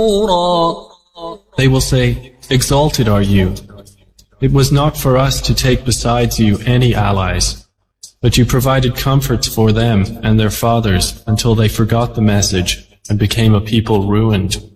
They will say, Exalted are you. It was not for us to take besides you any allies, but you provided comforts for them and their fathers until they forgot the message and became a people ruined.